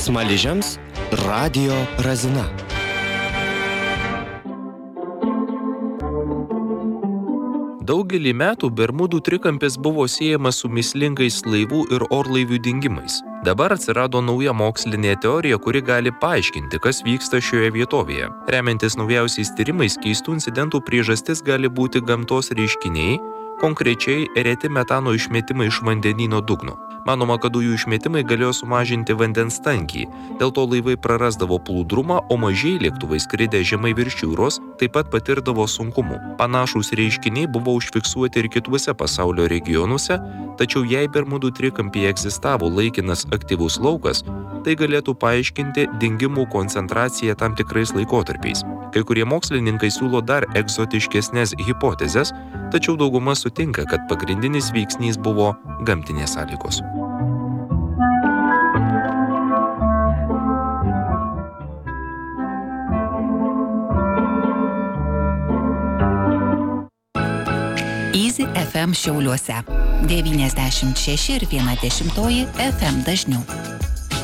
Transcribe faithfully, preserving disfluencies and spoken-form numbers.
Smaližiams Radio Razina. Daugelį metų Bermudų trikampis buvo siejamas su mįslingais laivų ir orlaivių dingimais. Dabar atsirado nauja mokslinė teorija, kuri gali paaiškinti, kas vyksta šioje vietovėje. Remiantis naujausiais tyrimais, keistų incidentų priežastis gali būti gamtos reiškiniai, konkrečiai reti metano išmetimai iš vandenyno dugno. Manoma, kad dujų išmetimai galėjo sumažinti vandens tankį, dėl to laivai prarasdavo plūdrumą, o mažieji lėktuvai skridę žemai virš jūros taip pat patirdavo sunkumų. Panašūs reiškiniai buvo užfiksuoti ir kituose pasaulio regionuose, tačiau jei Bermudų trikampyje egzistavo laikinas aktyvus laukas, tai galėtų paaiškinti dingimų koncentraciją tam tikrais laikotarpiais. Kai kurie mokslininkai siūlo dar egzotiškesnės hipotezes, tačiau dauguma sutinka, kad pagrindinis veiksnys buvo gamtinės sąlygos. Easy F M Šiauliuose. devyniasdešimt šeši ir viena dešimtoji F M dažnių.